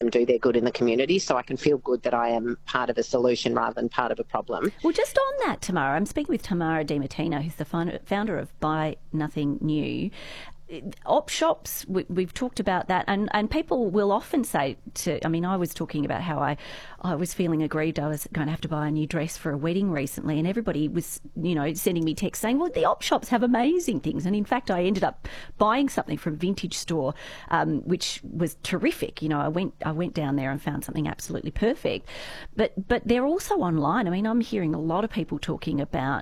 them do their good in the community, so I can feel good that I am part of a solution rather than part of a problem. Well, just on that, Tamara, I'm speaking with Tamara Di Martino, who's the founder of Buy Nothing New. Op shops, we've talked about that, and people will often say I was talking about how I was feeling aggrieved. I was going to have to buy a new dress for a wedding recently, and everybody was, sending me texts saying, well, the op shops have amazing things. And in fact, I ended up buying something from a vintage store, which was terrific. I went down there and found something absolutely perfect. But they're also online. I mean, I'm hearing a lot of people talking about,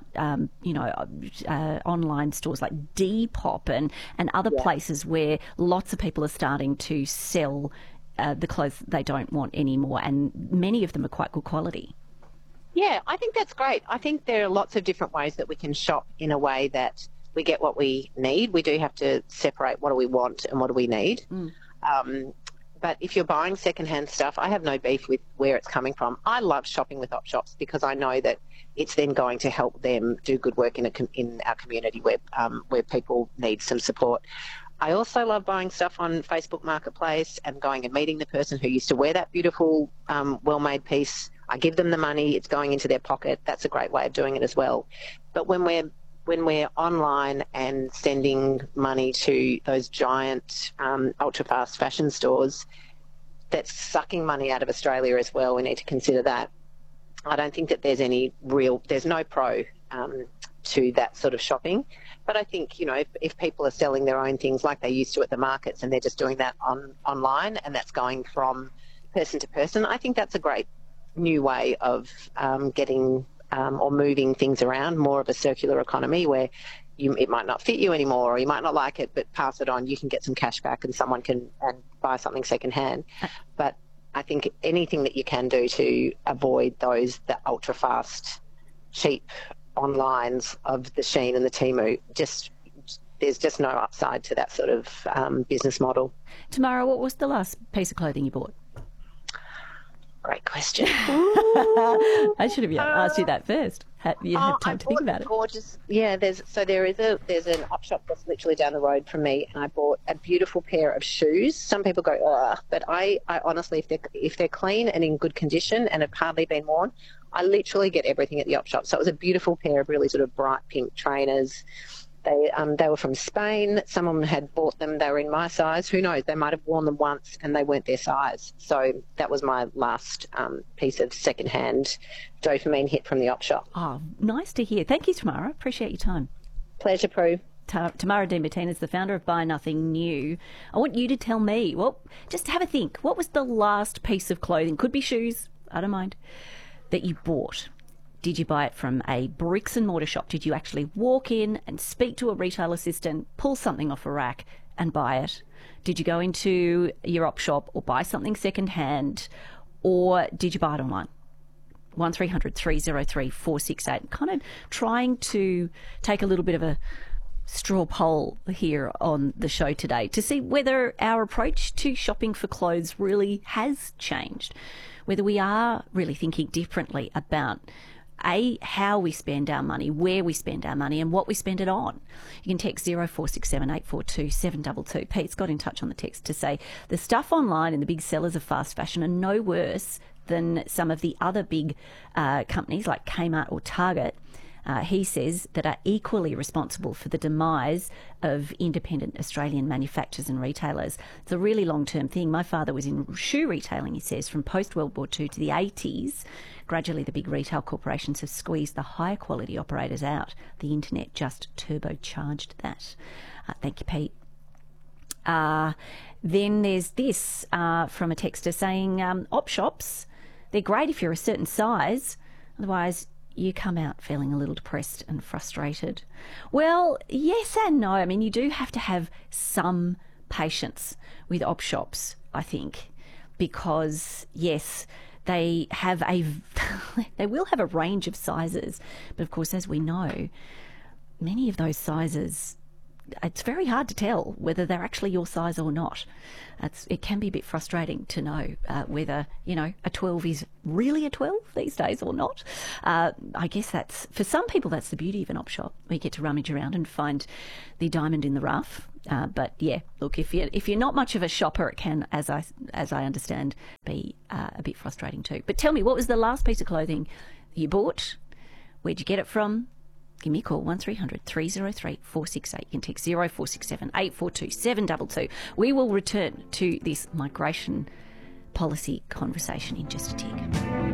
online stores like Depop and other places where lots of people are starting to sell the clothes they don't want anymore, and many of them are quite good quality. Yeah, I think that's great. I think there are lots of different ways that we can shop in a way that we get what we need. We do have to separate what do we want and what do we need. But if you're buying secondhand stuff, I have no beef with where it's coming from. I love shopping with op shops because I know that it's then going to help them do good work in our community where people need some support. I also love buying stuff on Facebook Marketplace and going and meeting the person who used to wear that beautiful, well-made piece. I give them the money, it's going into their pocket. That's a great way of doing it as well. But when we're online and sending money to those giant ultra-fast fashion stores, that's sucking money out of Australia as well. We need to consider that. I don't think that there's no pro to that sort of shopping. But I think, if people are selling their own things like they used to at the markets and they're just doing that online and that's going from person to person, I think that's a great new way of getting or moving things around, more of a circular economy where it might not fit you anymore or you might not like it, but pass it on. You can get some cash back and someone can buy something secondhand. But I think anything that you can do to avoid the ultra-fast, cheap onlines of the Shein and the Temu, there's just no upside to that sort of business model. Tamara, what was the last piece of clothing you bought? Great question. I should have asked you that first. You had time to think about it. Gorgeous. Yeah, there's an op shop that's literally down the road from me, and I bought a beautiful pair of shoes. Some people go, ugh, but I honestly, if they're clean and in good condition and have hardly been worn, I literally get everything at the op shop. So it was a beautiful pair of really sort of bright pink trainers. They were from Spain. Someone had bought them. They were in my size. Who knows? They might have worn them once and they weren't their size. So that was my last piece of secondhand dopamine hit from the op shop. Oh, nice to hear. Thank you, Tamara. Appreciate your time. Pleasure, Prue. Tamara Di Martino is the founder of Buy Nothing New. I want you to tell me, just have a think. What was the last piece of clothing? Could be shoes, I don't mind, that you bought. Did you buy it from a bricks and mortar shop? Did you actually walk in and speak to a retail assistant, pull something off a rack and buy it? Did you go into your op shop or buy something second hand, or did you buy it online? 1300 303 468. Kind of trying to take a little bit of a straw poll here on the show today to see whether our approach to shopping for clothes really has changed, whether we are really thinking differently about how we spend our money, where we spend our money and what we spend it on. You can text 0467 842 722. Pete's got in touch on the text to say the stuff online and the big sellers of fast fashion are no worse than some of the other big companies like Kmart or Target. He says, that are equally responsible for the demise of independent Australian manufacturers and retailers. It's a really long-term thing. My father was in shoe retailing, he says, from post-World War II to the 80s. Gradually, the big retail corporations have squeezed the higher quality operators out. The internet just turbocharged that. Thank you, Pete. Then there's this from a texter saying, op shops, they're great if you're a certain size. Otherwise, you come out feeling a little depressed and frustrated. Well, yes and no. I mean, you do have to have some patience with op shops, I think, because, yes, they will have a range of sizes. But, of course, as we know, many of those sizes, it's very hard to tell whether they're actually your size or not. It can be a bit frustrating to know whether, a 12 is really a 12 these days or not. I guess for some people, that's the beauty of an op shop. We get to rummage around and find the diamond in the rough. But yeah, look, if you're not much of a shopper, it can, as I understand, be a bit frustrating too. But tell me, what was the last piece of clothing you bought? Where'd you get it from? Give me a call, 1300 303 468. You can text 0467 842 722. We will return to this migration policy conversation in just a tick.